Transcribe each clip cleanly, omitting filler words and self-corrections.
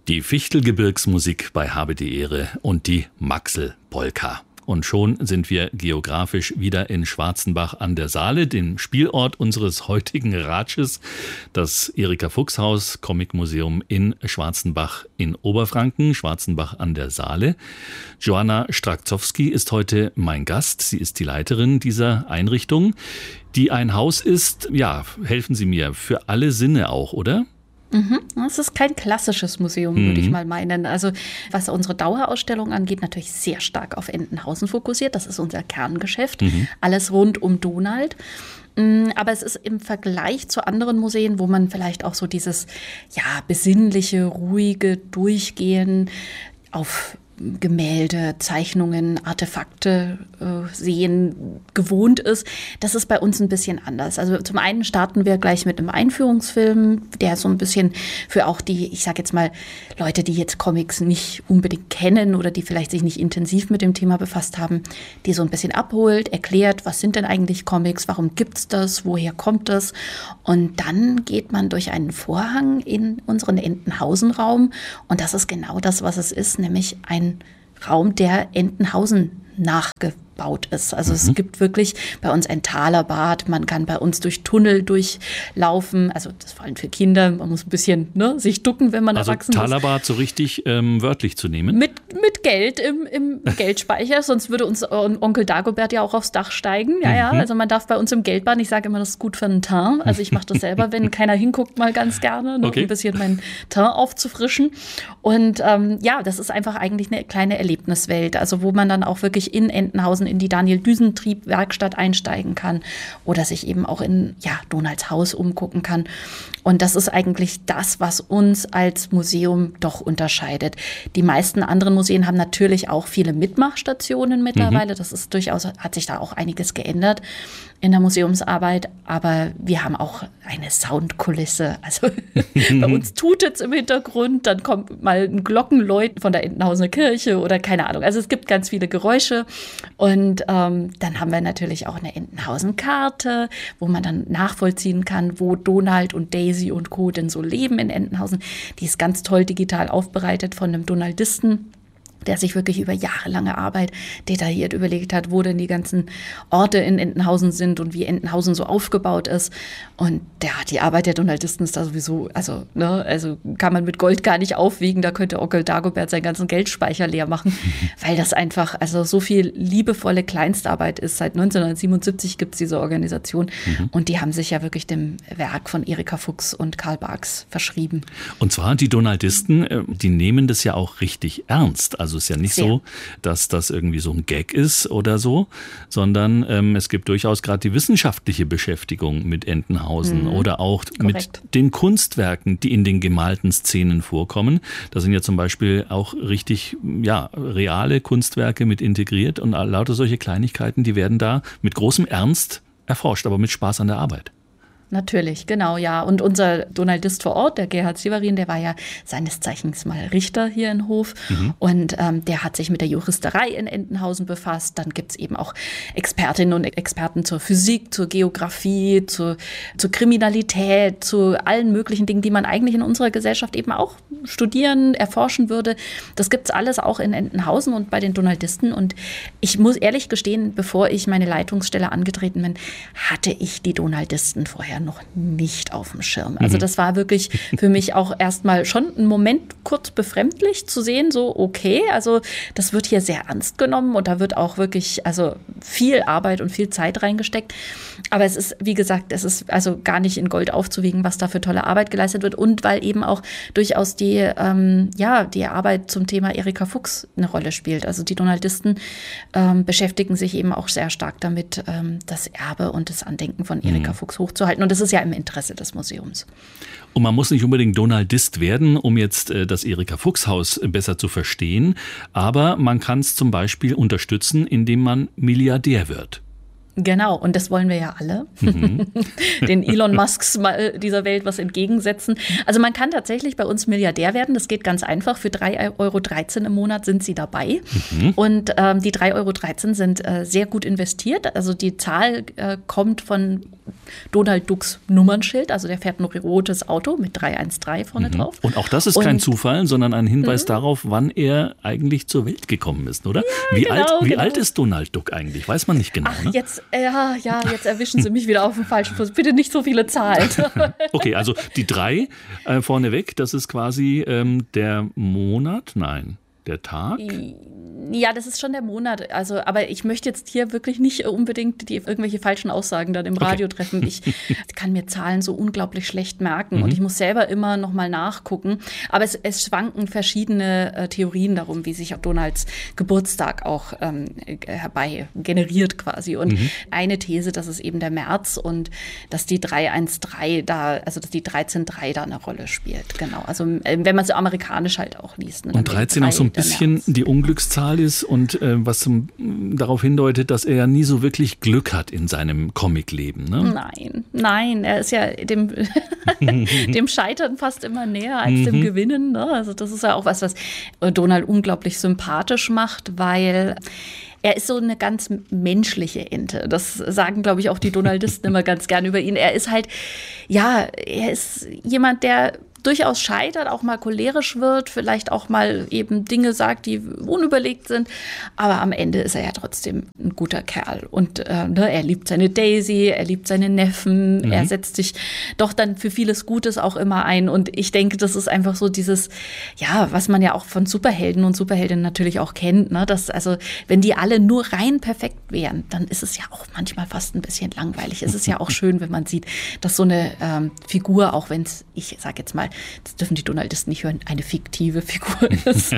Die Fichtelgebirgsmusik bei Habe die Ehre und die Maxl-Polka. Und schon sind wir geografisch wieder in Schwarzenbach an der Saale, dem Spielort unseres heutigen Ratsches, das Erika-Fuchs-Haus Comic-Museum in Schwarzenbach in Oberfranken, Schwarzenbach an der Saale. Joanna Strakzowski ist heute mein Gast. Sie ist die Leiterin dieser Einrichtung, die ein Haus ist, ja, helfen Sie mir, für alle Sinne auch, oder? Es ist kein klassisches Museum, würde ich mal meinen. Also was unsere Dauerausstellung angeht, natürlich sehr stark auf Entenhausen fokussiert. Das ist unser Kerngeschäft. Alles rund um Donald. Aber es ist im Vergleich zu anderen Museen, wo man vielleicht auch so dieses besinnliche, ruhige Durchgehen auf Gemälde, Zeichnungen, Artefakte sehen gewohnt ist. Das ist bei uns ein bisschen anders. Also zum einen starten wir gleich mit einem Einführungsfilm, der so ein bisschen für auch die, ich sage jetzt mal, Leute, die jetzt Comics nicht unbedingt kennen oder die vielleicht sich nicht intensiv mit dem Thema befasst haben, die so ein bisschen abholt, erklärt, was sind denn eigentlich Comics, warum gibt's das, woher kommt das? Und dann geht man durch einen Vorhang in unseren Entenhausen-Raum und das ist genau das, was es ist, nämlich ein Raum, der Entenhausen nachgebaut ist. Also es gibt wirklich bei uns ein Talerbad, man kann bei uns durch Tunnel durchlaufen, also das ist vor allem für Kinder, man muss ein bisschen sich ducken, wenn man erwachsen ist. Also Talerbad so richtig wörtlich zu nehmen? Mit Geld im Geldspeicher, sonst würde uns Onkel Dagobert ja auch aufs Dach steigen. Also man darf bei uns im Geldbad, ich sage immer, das ist gut für den Teint, also ich mache das selber, wenn keiner hinguckt, mal ganz gerne, um ein bisschen mein Teint aufzufrischen. Und das ist einfach eigentlich eine kleine Erlebniswelt, also wo man dann auch wirklich in Entenhausen in die Daniel-Düsentrieb-Werkstatt einsteigen kann oder sich eben auch in Donalds Haus umgucken kann. Und das ist eigentlich das, was uns als Museum doch unterscheidet. Die meisten anderen Museen haben natürlich auch viele Mitmachstationen mittlerweile. Das ist durchaus, hat sich da auch einiges geändert in der Museumsarbeit. Aber wir haben auch eine Soundkulisse. Also bei uns tutet's im Hintergrund, dann kommt mal ein Glockenläuten von der Entenhausener Kirche oder keine Ahnung. Also es gibt ganz viele Geräusche. Und dann haben wir natürlich auch eine Entenhausen-Karte, wo man dann nachvollziehen kann, wo Donald und Daisy und Co. denn so leben in Entenhausen. Die ist ganz toll digital aufbereitet von einem Donaldisten, der sich wirklich über jahrelange Arbeit detailliert überlegt hat, wo denn die ganzen Orte in Entenhausen sind und wie Entenhausen so aufgebaut ist. Und die Arbeit der Donaldisten ist da sowieso, also kann man mit Gold gar nicht aufwiegen. Da könnte Onkel Dagobert seinen ganzen Geldspeicher leer machen, weil das einfach so viel liebevolle Kleinstarbeit ist. Seit 1977 gibt es diese Organisation und die haben sich ja wirklich dem Werk von Erika Fuchs und Karl Barks verschrieben. Und zwar die Donaldisten, die nehmen das ja auch richtig ernst. Also es ist ja nicht so, dass das irgendwie so ein Gag ist oder so, sondern es gibt durchaus gerade die wissenschaftliche Beschäftigung mit Entenhausen oder auch mit den Kunstwerken, die in den gemalten Szenen vorkommen. Da sind ja zum Beispiel auch richtig reale Kunstwerke mit integriert und lauter solche Kleinigkeiten, die werden da mit großem Ernst erforscht, aber mit Spaß an der Arbeit. Natürlich, genau, ja. Und unser Donaldist vor Ort, der Gerhard Severin, der war ja seines Zeichens mal Richter hier in Hof. Und der hat sich mit der Juristerei in Entenhausen befasst. Dann gibt's eben auch Expertinnen und Experten zur Physik, zur Geografie, zur Kriminalität, zu allen möglichen Dingen, die man eigentlich in unserer Gesellschaft eben auch studieren, erforschen würde. Das gibt's alles auch in Entenhausen und bei den Donaldisten. Und ich muss ehrlich gestehen, bevor ich meine Leitungsstelle angetreten bin, hatte ich die Donaldisten vorher noch nicht auf dem Schirm. Also das war wirklich für mich auch erstmal schon ein Moment kurz befremdlich zu sehen, so okay, also das wird hier sehr ernst genommen und da wird auch wirklich viel Arbeit und viel Zeit reingesteckt. Aber es ist, wie gesagt, es ist also gar nicht in Gold aufzuwiegen, was da für tolle Arbeit geleistet wird und weil eben auch durchaus die Arbeit zum Thema Erika Fuchs eine Rolle spielt. Also die Donaldisten beschäftigen sich eben auch sehr stark damit, das Erbe und das Andenken von Erika Fuchs hochzuhalten. Und das ist ja im Interesse des Museums. Und man muss nicht unbedingt Donaldist werden, um jetzt das Erika-Fuchs-Haus besser zu verstehen. Aber man kann es zum Beispiel unterstützen, indem man Milliardär wird. Genau, und das wollen wir ja alle. Den Elon Musks dieser Welt was entgegensetzen. Also man kann tatsächlich bei uns Milliardär werden. Das geht ganz einfach. Für 3,13 € im Monat sind Sie dabei. Und die 3,13 € sind sehr gut investiert. Also die Zahl kommt von Donald Ducks Nummernschild. Also der fährt ein rotes Auto mit 313 vorne drauf. Und auch das ist kein Zufall, sondern ein Hinweis darauf, wann er eigentlich zur Welt gekommen ist, oder? Ja, wie alt ist Donald Duck eigentlich? Weiß man nicht genau, ne? Jetzt erwischen Sie mich wieder auf den falschen Fuß. Bitte nicht so viele Zahlen. Okay, also die 3 vorneweg, das ist quasi der Monat? Nein, der Tag? Ja, das ist schon der Monat. Also, aber ich möchte jetzt hier wirklich nicht unbedingt irgendwelche falschen Aussagen dann im Radio treffen. Ich kann mir Zahlen so unglaublich schlecht merken und ich muss selber immer noch mal nachgucken. Aber es schwanken verschiedene Theorien darum, wie sich Donalds Geburtstag auch herbei generiert quasi. Und eine These, dass es eben der März und dass die 313 dass die 13,3 da eine Rolle spielt. Genau. Also wenn man so amerikanisch halt auch liest. Ne, und 13 auch so ein bisschen die Unglückszahl ist und was darauf hindeutet, dass er ja nie so wirklich Glück hat in seinem Comic-Leben. Ne? Nein, er ist ja dem Scheitern fast immer näher als dem Gewinnen. Ne? Also das ist ja auch was Donald unglaublich sympathisch macht, weil er ist so eine ganz menschliche Ente. Das sagen, glaube ich, auch die Donaldisten immer ganz gern über ihn. Er ist halt, er ist jemand, der durchaus scheitert, auch mal cholerisch wird, vielleicht auch mal eben Dinge sagt, die unüberlegt sind. Aber am Ende ist er ja trotzdem ein guter Kerl. Und er liebt seine Daisy, er liebt seine Neffen, er setzt sich doch dann für vieles Gutes auch immer ein. Und ich denke, das ist einfach so dieses, was man ja auch von Superhelden und Superheldinnen natürlich auch kennt, ne? Dass, also, wenn die alle nur rein perfekt wären, dann ist es ja auch manchmal fast ein bisschen langweilig. Es ist ja auch schön, wenn man sieht, dass so eine Figur, auch wenn es, ich sage jetzt mal, das dürfen die Donaldisten nicht hören, eine fiktive Figur ist,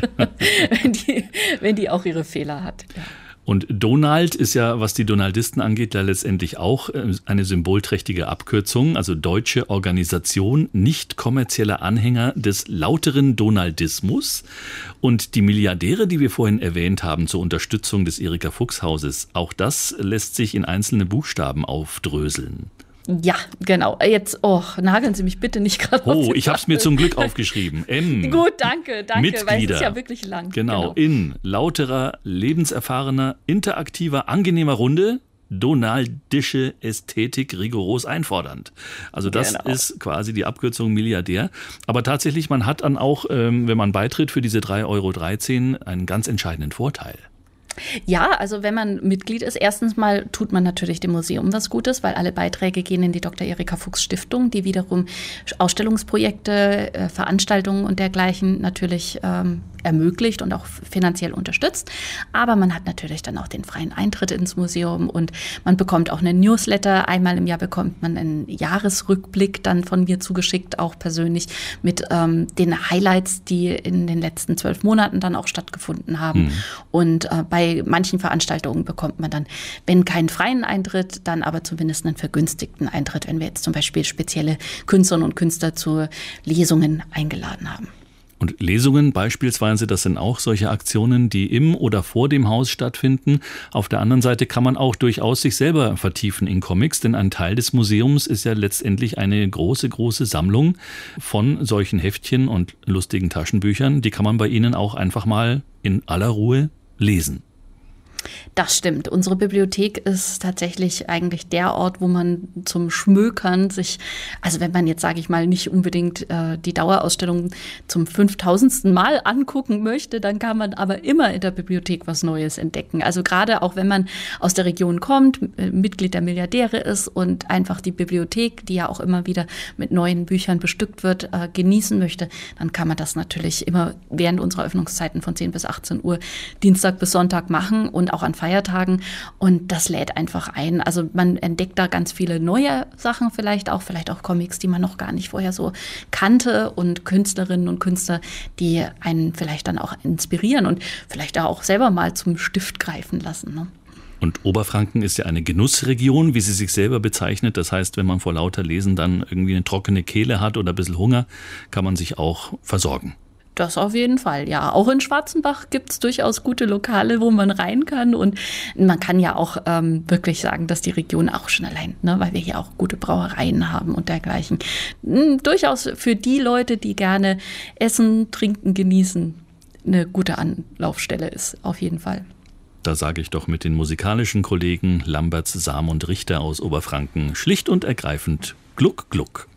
wenn die auch ihre Fehler hat. Ja. Und Donald ist ja, was die Donaldisten angeht, ja letztendlich auch eine symbolträchtige Abkürzung, also Deutsche Organisation nicht kommerzieller Anhänger des lauteren Donaldismus. Und die Milliardäre, die wir vorhin erwähnt haben zur Unterstützung des Erika-Fuchs-Hauses, auch das lässt sich in einzelne Buchstaben aufdröseln. Ja, genau. Jetzt, nageln Sie mich bitte nicht gerade auf. Ich habe es mir zum Glück aufgeschrieben. M. Gut, danke, Mitglieder. Weil es ist ja wirklich lang. Genau. In lauterer, lebenserfahrener, interaktiver, angenehmer Runde, donaldische Ästhetik rigoros einfordernd. Also das ist quasi die Abkürzung Milliardär. Aber tatsächlich, man hat dann auch, wenn man beitritt für diese 3,13 € einen ganz entscheidenden Vorteil. Ja, also wenn man Mitglied ist, erstens mal tut man natürlich dem Museum was Gutes, weil alle Beiträge gehen in die Dr. Erika Fuchs Stiftung, die wiederum Ausstellungsprojekte, Veranstaltungen und dergleichen natürlich ermöglicht und auch finanziell unterstützt. Aber man hat natürlich dann auch den freien Eintritt ins Museum und man bekommt auch einen Newsletter. Einmal im Jahr bekommt man einen Jahresrückblick dann von mir zugeschickt, auch persönlich mit den Highlights, die in den letzten 12 Monaten dann auch stattgefunden haben. Und bei manchen Veranstaltungen bekommt man dann, wenn keinen freien Eintritt, dann aber zumindest einen vergünstigten Eintritt, wenn wir jetzt zum Beispiel spezielle Künstlerinnen und Künstler zu Lesungen eingeladen haben. Und Lesungen beispielsweise, das sind auch solche Aktionen, die im oder vor dem Haus stattfinden. Auf der anderen Seite kann man auch durchaus sich selber vertiefen in Comics, denn ein Teil des Museums ist ja letztendlich eine große, große Sammlung von solchen Heftchen und lustigen Taschenbüchern. Die kann man bei Ihnen auch einfach mal in aller Ruhe lesen. Das stimmt. Unsere Bibliothek ist tatsächlich eigentlich der Ort, wo man zum Schmökern sich, also wenn man jetzt, sage ich mal, nicht unbedingt die Dauerausstellung zum 5000. Mal angucken möchte, dann kann man aber immer in der Bibliothek was Neues entdecken. Also gerade auch, wenn man aus der Region kommt, Mitglied der Milliardäre ist und einfach die Bibliothek, die ja auch immer wieder mit neuen Büchern bestückt wird, genießen möchte, dann kann man das natürlich immer während unserer Öffnungszeiten von 10 bis 18 Uhr, Dienstag bis Sonntag machen und auch an Feiertagen, und das lädt einfach ein. Also man entdeckt da ganz viele neue Sachen vielleicht auch Comics, die man noch gar nicht vorher so kannte, und Künstlerinnen und Künstler, die einen vielleicht dann auch inspirieren und vielleicht auch selber mal zum Stift greifen lassen, ne? Und Oberfranken ist ja eine Genussregion, wie sie sich selber bezeichnet. Das heißt, wenn man vor lauter Lesen dann irgendwie eine trockene Kehle hat oder ein bisschen Hunger, kann man sich auch versorgen. Das auf jeden Fall, ja. Auch in Schwarzenbach gibt es durchaus gute Lokale, wo man rein kann. Und man kann ja auch wirklich sagen, dass die Region auch schon allein, ne, weil wir hier auch gute Brauereien haben und dergleichen, durchaus für die Leute, die gerne essen, trinken, genießen, eine gute Anlaufstelle ist, auf jeden Fall. Da sage ich doch mit den musikalischen Kollegen Lambertz, Sam und Richter aus Oberfranken schlicht und ergreifend Gluck, Gluck.